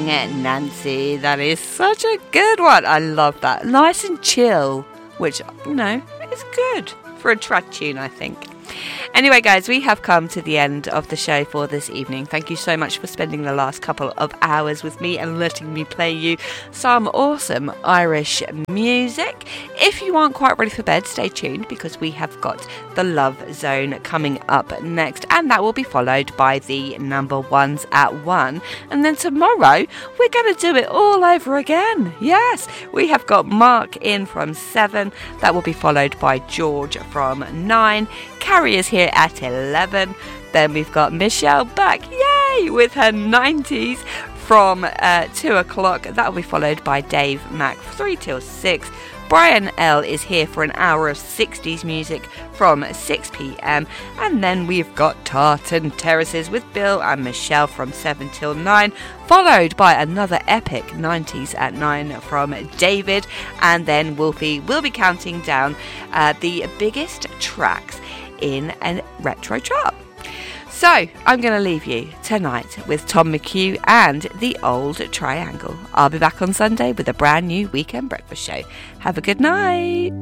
Nancy. That is such a good one. I love that. Nice and chill, which, is good for a track tune, I think. Anyway, guys, we have come to the end of the show for this evening. Thank you so much for spending the last couple of hours with me and letting me play you some awesome Irish music. If you aren't quite ready for bed, stay tuned because we have got the Love Zone coming up next, and that will be followed by the number ones at 1. And then tomorrow, we're going to do it all over again. Yes, we have got Mark in from 7. That will be followed by George from 9. Carrie is here at 11. Then we've got Michelle back, yay, with her 90s from 2 o'clock. That will be followed by Dave Mack 3 till 6. Brian L is here for an hour of 60s music from 6 p.m. And then we've got Tartan Terraces with Bill and Michelle from 7 till 9, followed by another epic 90s at 9 from David. And then Wolfie will be counting down the biggest tracks in a retro chart. So I'm going to leave you tonight with Tom McHugh and The Old Triangle. I'll be back on Sunday with a brand new Weekend Breakfast show. Have a good night.